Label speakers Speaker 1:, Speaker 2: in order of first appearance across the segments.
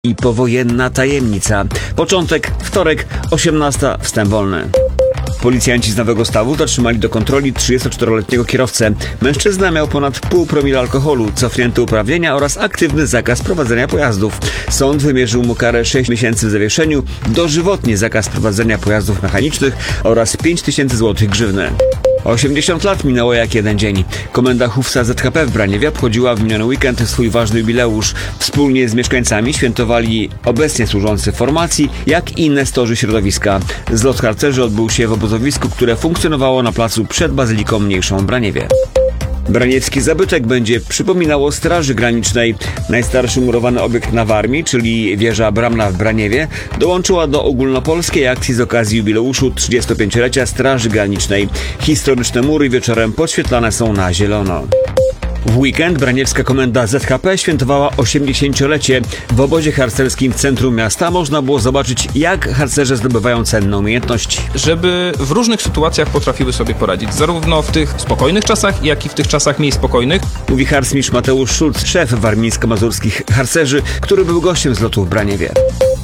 Speaker 1: i powojenna tajemnica. Początek, wtorek, 18, wstęp wolny. Policjanci z Nowego Stawu zatrzymali do kontroli 34-letniego kierowcę. Mężczyzna miał ponad 0,5 promila alkoholu, cofnięte uprawnienia oraz aktywny zakaz prowadzenia pojazdów. Sąd wymierzył mu karę 6 miesięcy w zawieszeniu, dożywotni zakaz prowadzenia pojazdów mechanicznych oraz 5000 zł grzywny. 80 lat minęło jak jeden dzień. Komenda Chówca ZHP w Braniewie obchodziła w miniony weekend swój ważny jubileusz. Wspólnie z mieszkańcami świętowali obecnie służący formacji, jak i nestorzy środowiska. Zlot harcerzy odbył się w obozowisku, które funkcjonowało na placu przed Bazyliką Mniejszą w Braniewie. Braniewski zabytek będzie przypominało Straży Granicznej. Najstarszy murowany obiekt na Warmii, czyli wieża Bramna w Braniewie, dołączyła do ogólnopolskiej akcji z okazji jubileuszu 35-lecia Straży Granicznej. Historyczne mury wieczorem podświetlane są na zielono. W weekend braniewska komenda ZHP świętowała 80-lecie. W obozie harcerskim w centrum miasta można było zobaczyć, jak harcerze zdobywają cenne umiejętności.
Speaker 2: Żeby w różnych sytuacjach potrafiły sobie poradzić, zarówno w tych spokojnych czasach, jak i w tych czasach mniej spokojnych.
Speaker 1: Mówi harcmistrz Mateusz Szulc, szef warmińsko-mazurskich harcerzy, który był gościem zlotu w Braniewie.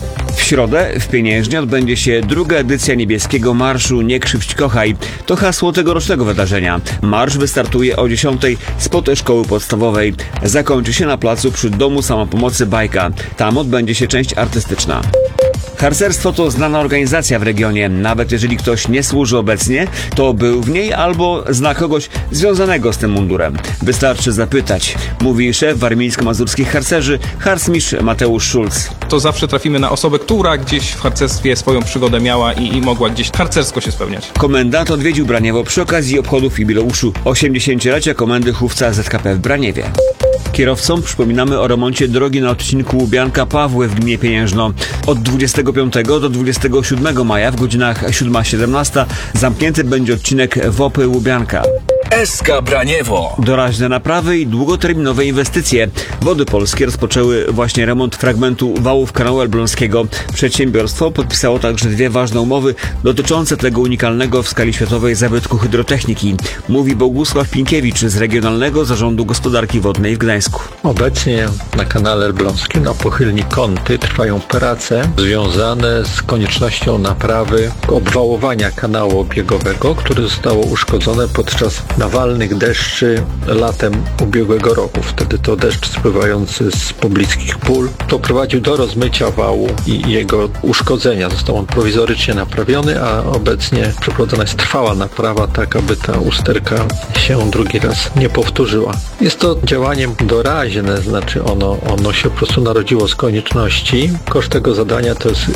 Speaker 1: W środę w Pieniężnie odbędzie się druga edycja niebieskiego marszu Nie krzywdź kochaj. To hasło tegorocznego wydarzenia. Marsz wystartuje o 10 spod szkoły podstawowej. Zakończy się na placu przy Domu Samopomocy Bajka. Tam odbędzie się część artystyczna. Harcerstwo to znana organizacja w regionie. Nawet jeżeli ktoś nie służy obecnie, to był w niej albo zna kogoś związanego z tym mundurem. Wystarczy zapytać, mówi szef warmińsko-mazurskich harcerzy, harcmistrz Mateusz Szulc.
Speaker 2: To zawsze trafimy na osobę, która gdzieś w harcerstwie swoją przygodę miała i mogła gdzieś harcersko się spełniać.
Speaker 1: Komendant odwiedził Braniewo przy okazji obchodów jubileuszu 80-lecia Komendy Chówca ZHP w Braniewie. Kierowcom przypominamy o remoncie drogi na odcinku Łubianka-Pawły w gminie Pieniężno. Od 25 do 27 maja w godzinach 7-17 zamknięty będzie odcinek Wopy-Łubianka.
Speaker 3: SK Braniewo.
Speaker 1: Doraźne naprawy i długoterminowe inwestycje. Wody Polskie rozpoczęły właśnie remont fragmentu wałów kanału elbląskiego. Przedsiębiorstwo podpisało także 2 ważne umowy dotyczące tego unikalnego w skali światowej zabytku hydrotechniki. Mówi Bogusław Pinkiewicz z Regionalnego Zarządu Gospodarki Wodnej w Gdańsku.
Speaker 4: Obecnie na kanale elbląskim na pochylni Kąty trwają prace związane z koniecznością naprawy obwałowania kanału obiegowego, które zostało uszkodzone podczas nawalnych deszczy latem ubiegłego roku. Wtedy to deszcz spływający z pobliskich pól doprowadził do rozmycia wału i jego uszkodzenia. Został on prowizorycznie naprawiony, a obecnie przeprowadzona jest trwała naprawa, tak aby ta usterka się drugi raz nie powtórzyła. Jest to działaniem doraźne, znaczy ono się po prostu narodziło z konieczności. Koszt tego zadania to jest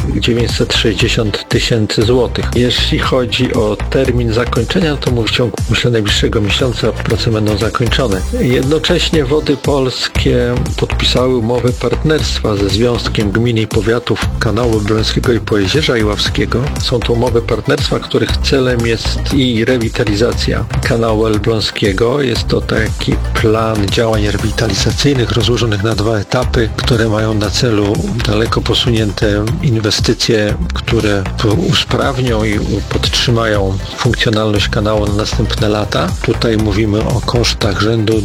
Speaker 4: 960 000 złotych. Jeśli chodzi o termin zakończenia, to w ciągu najbliższego miesiąca prace będą zakończone. Jednocześnie Wody Polskie podpisały umowę partnerstwa ze Związkiem Gmin i Powiatów Kanału Elbląskiego i Pojezierza Iławskiego. Są to umowy partnerstwa, których celem jest i rewitalizacja kanału elbląskiego. Jest to taki plan działań rewitalizacyjnych rozłożonych na 2 etapy, które mają na celu daleko posunięte inwestycje, które usprawnią i podtrzymają funkcjonalność kanału na następne lata. Tutaj mówimy o kosztach rzędu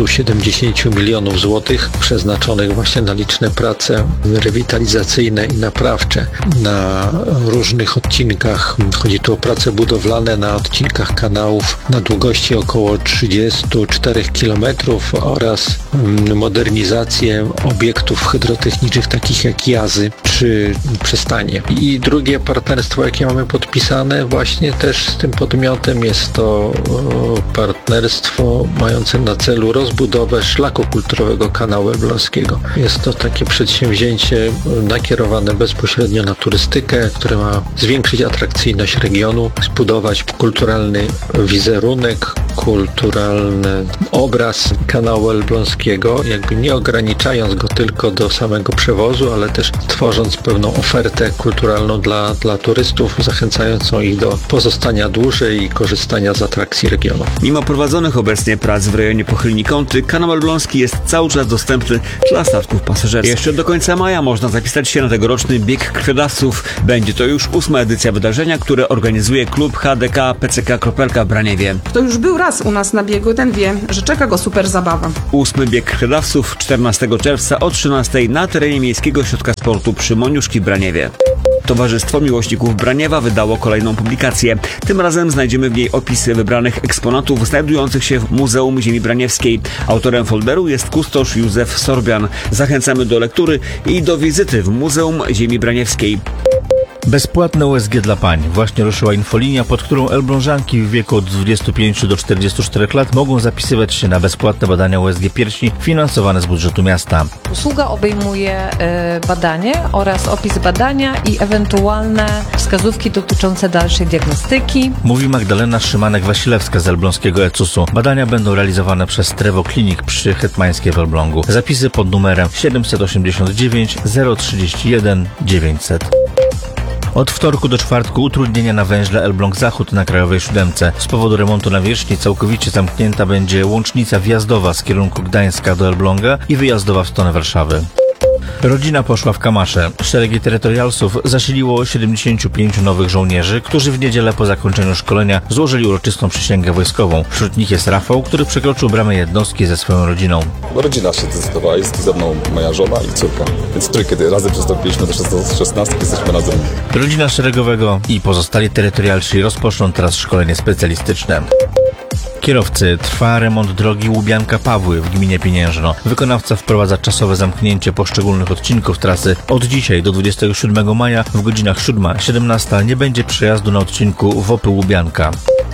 Speaker 4: 270 milionów złotych przeznaczonych właśnie na liczne prace rewitalizacyjne i naprawcze na różnych odcinkach. Chodzi tu o prace budowlane na odcinkach kanałów na długości około 34 km oraz modernizację obiektów hydrotechnicznych takich jak jazy czy przystanie. I drugie partnerstwo, jakie mamy podpisane właśnie też z tym podmiotem, jest to partnerstwo mające na celu rozbudowę szlaku kulturowego kanału elbląskiego. Jest to takie przedsięwzięcie nakierowane bezpośrednio na turystykę, które ma zwiększyć atrakcyjność regionu, zbudować kulturalny wizerunek, kulturalny obraz kanału elbląskiego, jakby nie ograniczając go tylko do samego przewozu, ale też tworząc pewną ofertę kulturalną dla turystów, zachęcającą ich do pozostania dłużej i korzystania z atrakcji regionu.
Speaker 1: Mimo prowadzonych obecnie prac w rejonie Pochylni Kąty, kanał elbląski jest cały czas dostępny dla statków pasażerskich. Jeszcze do końca maja można zapisać się na tegoroczny bieg krwiodawców. Będzie to już 8. edycja wydarzenia, które organizuje klub HDK PCK Kropelka w Braniewie.
Speaker 5: To już był raz raz u nas na biegu, ten wie, że czeka go super zabawa.
Speaker 1: 8. bieg krwiodawców 14 czerwca o 13 na terenie Miejskiego Ośrodka Sportu przy Moniuszki w Braniewie. Towarzystwo Miłośników Braniewa wydało kolejną publikację. Tym razem znajdziemy w niej opisy wybranych eksponatów znajdujących się w Muzeum Ziemi Braniewskiej. Autorem folderu jest kustosz Józef Sorbian. Zachęcamy do lektury i do wizyty w Muzeum Ziemi Braniewskiej.
Speaker 6: Bezpłatne USG dla pań. Właśnie ruszyła infolinia, pod którą elblążanki w wieku od 25 do 44 lat mogą zapisywać się na bezpłatne badania USG piersi finansowane z budżetu miasta.
Speaker 7: Usługa obejmuje badanie oraz opis badania i ewentualne wskazówki dotyczące dalszej diagnostyki.
Speaker 6: Mówi Magdalena Szymanek-Wasilewska z elbląskiego ECUS-u. Badania będą realizowane przez Trevo Klinik przy Hetmańskiej w Elblągu. Zapisy pod numerem 789 031 900. Od wtorku do czwartku utrudnienia na węźle Elbląg-Zachód na Krajowej Siódemce. Z powodu remontu nawierzchni całkowicie zamknięta będzie łącznica wjazdowa z kierunku Gdańska do Elbląga i wyjazdowa w stronę Warszawy. Rodzina poszła w kamasze. Szeregi terytorialsów zasiliło 75 nowych żołnierzy, którzy w niedzielę po zakończeniu szkolenia złożyli uroczystą przysięgę wojskową. Wśród nich jest Rafał, który przekroczył bramę jednostki ze swoją rodziną.
Speaker 8: Rodzina się zdecydowała, jest ze mną moja żona i córka. Więc kiedy razem przystąpiliśmy do 16, jesteśmy razem.
Speaker 6: Rodzina szeregowego i pozostali terytorialsi rozpoczną teraz szkolenie specjalistyczne. Kierowcy, trwa remont drogi Łubianka-Pawły w gminie Pieniężno. Wykonawca wprowadza czasowe zamknięcie poszczególnych odcinków trasy. Od dzisiaj do 27 maja w godzinach 7-17 nie będzie przejazdu na odcinku Wopy-Łubianka.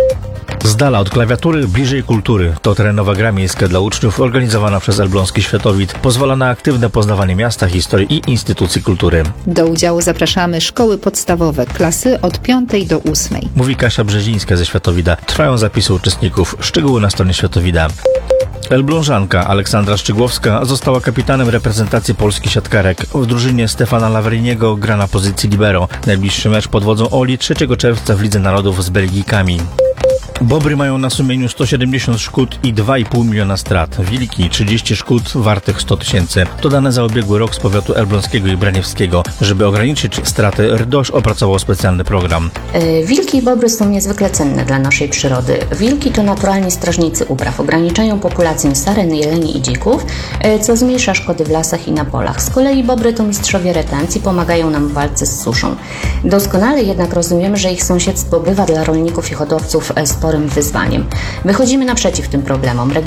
Speaker 6: Z dala od klawiatury, bliżej kultury. To terenowa gra miejska dla uczniów organizowana przez Elbląski Światowid. Pozwala na aktywne poznawanie miasta, historii i instytucji kultury.
Speaker 9: Do udziału zapraszamy szkoły podstawowe, klasy od 5 do 8.
Speaker 6: Mówi Kasia Brzezińska ze Światowida. Trwają zapisy uczestników. Szczegóły na stronie Światowida. Elblążanka Aleksandra Szczygłowska została kapitanem reprezentacji Polski siatkarek. W drużynie Stefana Laveriniego gra na pozycji libero. Najbliższy mecz pod wodzą Oli 3 czerwca w Lidze Narodów z Belgijkami. Bobry mają na sumieniu 170 szkód i 2,5 miliona strat. Wilki 30 szkód wartych 100 tysięcy. To dane za ubiegły rok z powiatu elbląskiego i braniewskiego. Żeby ograniczyć straty, RDOŚ opracował specjalny program.
Speaker 10: Wilki i bobry są niezwykle cenne dla naszej przyrody. Wilki to naturalni strażnicy upraw. Ograniczają populację saren, jeleni i dzików, co zmniejsza szkody w lasach i na polach. Z kolei bobry to mistrzowie retencji, pomagają nam w walce z suszą. Doskonale jednak rozumiemy, że ich sąsiedztwo bywa dla rolników i hodowców sporym wyzwaniem. Wychodzimy naprzeciw tym problemom.